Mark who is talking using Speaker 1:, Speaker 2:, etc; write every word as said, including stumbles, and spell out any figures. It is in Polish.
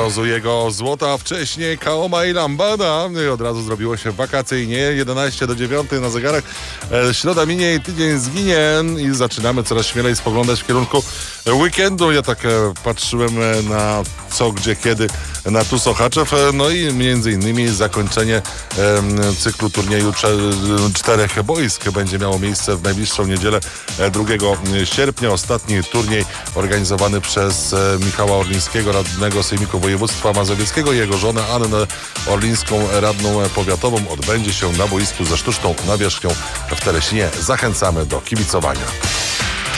Speaker 1: mrozu jego złota, a wcześniej Kaoma i Lambada. I od razu zrobiło się wakacyjnie. jedenaście do dziewiątej na zegarach. E, środa minie i tydzień zginie i zaczynamy coraz śmielej spoglądać w kierunku weekendu. Ja tak e, patrzyłem na co, gdzie, kiedy na Tuso Haczew. No i między innymi zakończenie e, cyklu turnieju czterech boisk będzie miało miejsce w najbliższą niedzielę drugiego sierpnia. Ostatni turniej organizowany przez Michała Orlińskiego, radnego Sejmiku Województwa Mazowieckiego i jego żonę Annę Orlińską, radną powiatową, odbędzie się na boisku ze sztuczną nawierzchnią w Teresinie. Zachęcamy do kibicowania.